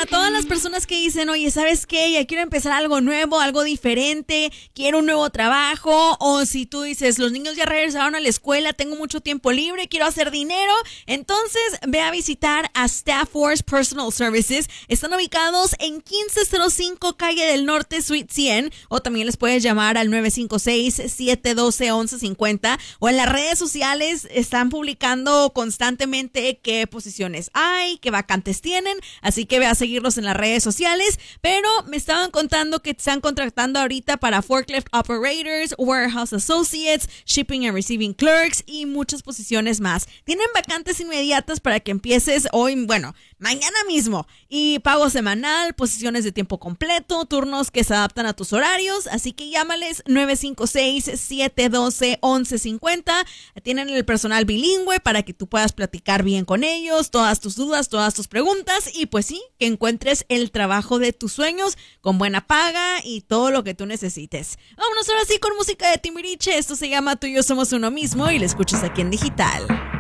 para todas las personas que dicen, oye, ¿sabes qué? Ya quiero empezar algo nuevo, algo diferente, quiero un nuevo trabajo, o si tú dices, los niños ya regresaron a la escuela, tengo mucho tiempo libre, quiero hacer dinero, entonces ve a visitar a Staff Force Personal Services. Están ubicados en 1505 Calle del Norte, Suite 100, o también les puedes llamar al 956-712-1150, o en las redes sociales están publicando constantemente qué posiciones hay, qué vacantes tienen, así que ve a seguirlos en las redes sociales. Pero me estaban contando que están contratando ahorita para Forklift Operators, Warehouse Associates, Shipping and Receiving Clerks y muchas posiciones más. Tienen vacantes inmediatas para que empieces hoy, bueno, mañana mismo, y pago semanal, posiciones de tiempo completo, turnos que se adaptan a tus horarios, así que llámales 956-712-1150. Tienen el personal bilingüe para que tú puedas platicar bien con ellos, todas tus dudas, todas tus preguntas, y pues sí, que encuentres el trabajo de tus sueños con buena paga y todo lo que tú necesites. Vámonos ahora sí con música de Timbiriche. Esto se llama Tú y yo somos uno mismo y lo escuchas aquí en Digital.